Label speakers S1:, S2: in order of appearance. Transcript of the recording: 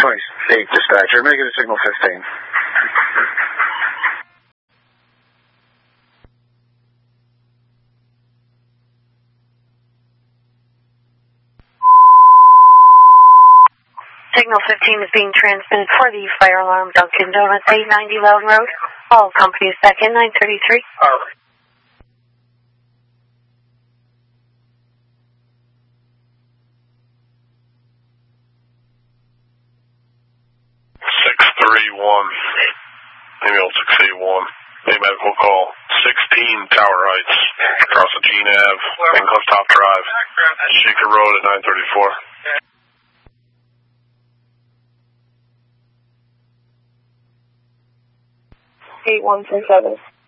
S1: 28 dispatcher, make it a signal 15.
S2: Signal 15 is being transmitted for the fire alarm, Dunkin' Donuts, 890 Loudon Road. All companies back in 933.
S1: All right.
S3: Email 681. A medical call. 16 Tower Heights. Across the Gene Ave. Inclus Top Drive. Shaker Road at 934.
S2: 8137.